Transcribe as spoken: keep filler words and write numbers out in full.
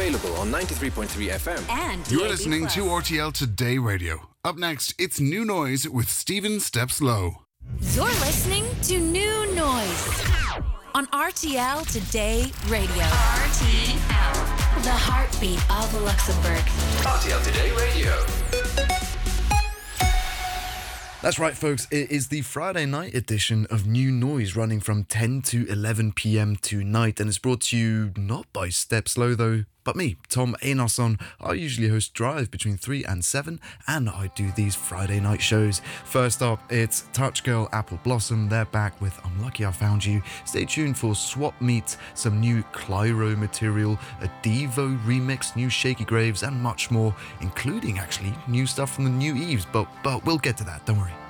Available on ninety-three point three F M. And You're D A B listening plus. to R T L Today Radio. Up next, it's New Noise with Stephen Steps Low. You're listening to New Noise on R T L Today Radio. R T L, the heartbeat of Luxembourg. R T L Today Radio. That's right, folks. It is the Friday night edition of New Noise, running from ten to eleven p.m. tonight, and it's brought to you not by Step Slow, though, but me, Tom Einarsson. I usually host Drive between three and seven, and I do these Friday night shows. First up, it's Touch Girl Apple Blossom. They're back with I'm Lucky I Found You. Stay tuned for Swap Meet, some new Clyro material, a Devo remix, new Shaky Graves, and much more, including actually new stuff from the New Eves, but, but we'll get to that, don't worry.